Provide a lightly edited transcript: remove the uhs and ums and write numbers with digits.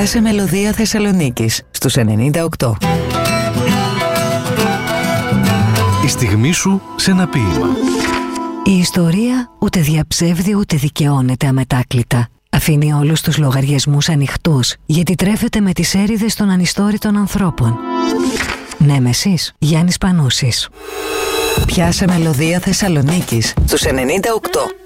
Πιάσε μελωδία Θεσσαλονίκης στους 98. Η στιγμή σου σε ένα ποίημα. Η ιστορία ούτε διαψεύδει ούτε δικαιώνεται αμετάκλητα. Αφήνει όλους τους λογαριασμούς ανοιχτούς, γιατί τρέφεται με τις έρηδες των ανιστόρητων ανθρώπων. Νέμεσης, Γιάννης Πανούσης. Πιάσε μελωδία Θεσσαλονίκης στους 98.